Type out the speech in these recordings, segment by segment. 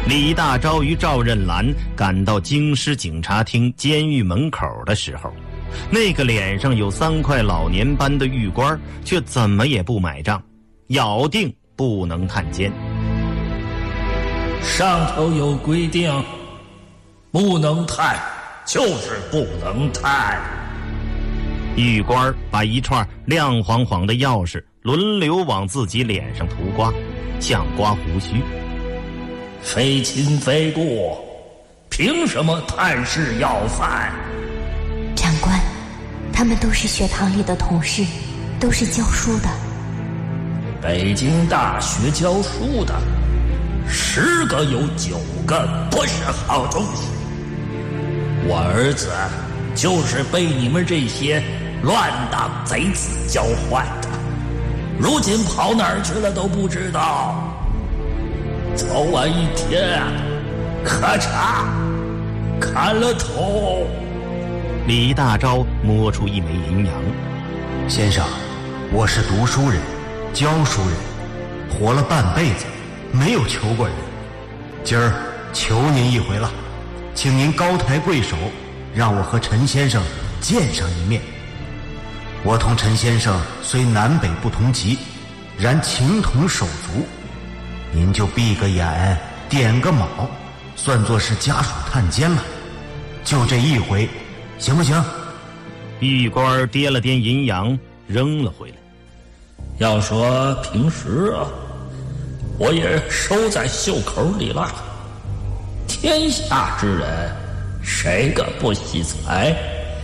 李大钊与赵任兰赶到京师警察厅监狱门口的时候，那个脸上有3块老年斑的狱官却怎么也不买账，咬定不能探监。 上头有规定，不能探，就是不能探。 狱官把一串亮晃晃的钥匙轮流往自己脸上涂刮，像刮胡须。 非亲非故，凭什么探视要犯？ 长官，他们都是学堂里的同事，都是教书的。 北京大学教书的10个有9个不是好东西。我儿子就是被你们这些乱党贼子教坏的，如今跑哪儿去了都不知道。早晚一天，咔嚓，砍了头。 李大钊摸出一枚银洋。 先生，我是读书人，教书人，活了半辈子，没有求过人。今儿求您一回了，请您高抬贵手，让我和陈先生见上一面。我同陈先生虽南北不同级，然情同手足。您就闭个眼，点个卯，算作是家属探监了。就这一回，行不行？ 狱官掂了掂银洋，扔了回来。 要说平时啊，我也收在袖口里了。天下之人，谁个不惜财？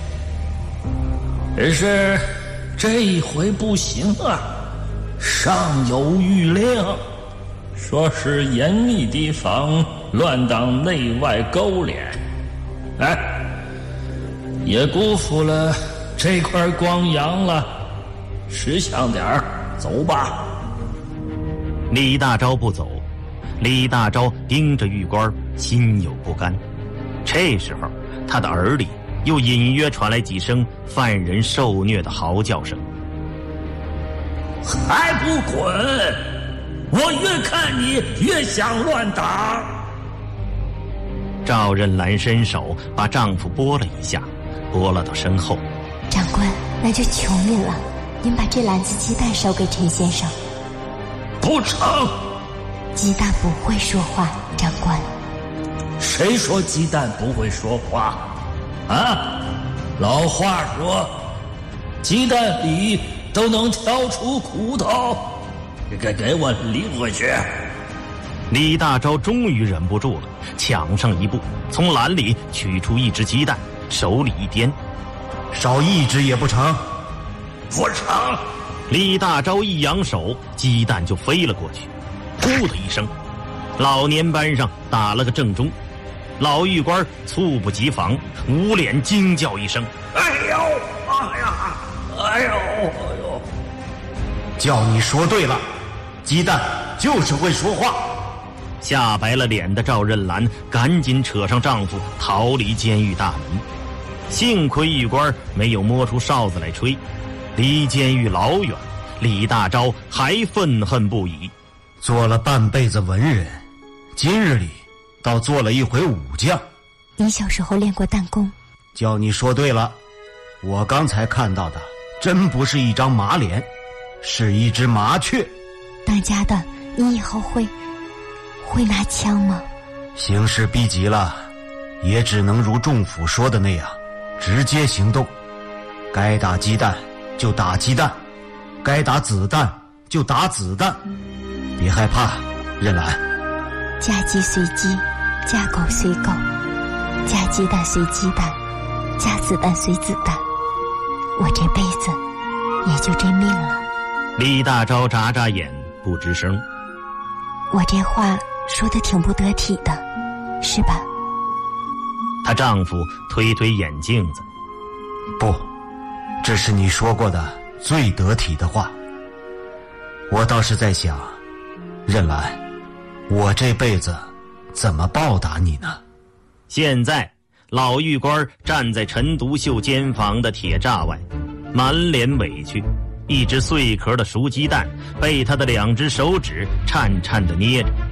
只是这一回不行啊，上有谕令，说是严密提防乱党内外勾连。也辜负了这块光阳了。识相点儿，走吧。 李大钊不走，李大钊盯着狱官，心有不甘。这时候，他的耳里又隐约传来几声犯人受虐的嚎叫声。 还不滚！我越看你越想乱党。 赵任兰伸手把丈夫拨了一下，拨了到身后。 长官，那就求您了，您把这篮子鸡蛋烧给陈先生。 不成。 鸡蛋不会说话，长官。 谁说鸡蛋不会说话？啊，老话说，鸡蛋里都能挑出骨头。给我拎回去。 李大钊终于忍不住了，抢上一步，从篮里取出一只鸡蛋，手里一掂， 少一只也不成。 不成。 李大钊一扬手，鸡蛋就飞了过去，噗的一声，老年班上打了个正中。老狱官猝不及防，捂脸惊叫一声：“ 哎呦，哎呀，哎呦，哎呦！” 叫你说对了，鸡蛋就是会说话。 吓白了脸的赵任兰赶紧扯上丈夫，逃离监狱大门。幸亏狱官没有摸出哨子来吹，离监狱老远，李大钊还愤恨不已。 做了半辈子文人，今日里倒做了一回武将。 你小时候练过弹弓。 叫你说对了，我刚才看到的真不是一张马脸，是一只麻雀。 当家的，你以后会拿枪吗？ 形势逼急了，也只能如仲甫说的那样，直接行动。该打鸡蛋就打鸡蛋，该打子弹就打子弹。别害怕，任兰。 嫁鸡随鸡，嫁狗随狗，嫁鸡蛋随鸡蛋，嫁子弹随子弹。我这辈子也就这命了。 李大钊眨眨眼，不吱声。 我这话说得挺不得体的，是吧？ 她丈夫推推眼镜子。 不，这是你说过的最得体的话。我倒是在想，任兰，我这辈子怎么报答你呢？ 现在老狱官站在陈独秀监房的铁栅外，满脸委屈，一只碎壳的熟鸡蛋被他的2只手指颤颤地捏着。